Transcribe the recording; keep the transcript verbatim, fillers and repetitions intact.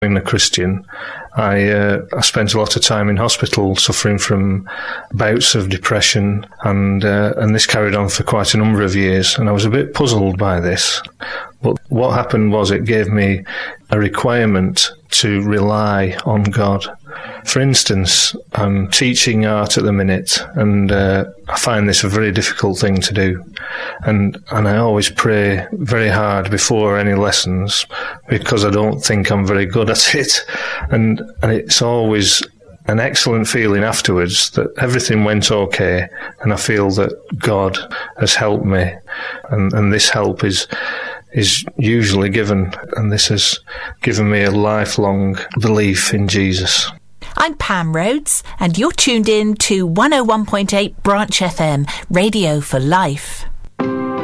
Being a Christian, I, uh, I spent a lot of time in hospital suffering from bouts of depression, and uh, and this carried on for quite a number of years, and I was a bit puzzled by this. But what happened was it gave me a requirement to rely on God. For instance, I'm teaching art at the minute, and uh, I find this a very difficult thing to do. And and I always pray very hard before any lessons because I don't think I'm very good at it. And and it's always an excellent feeling afterwards that everything went okay, and I feel that God has helped me, and, and this help is is usually given, and this has given me a lifelong belief in Jesus. I'm Pam Rhodes, and you're tuned in to one oh one point eight Branch F M, Radio for Life.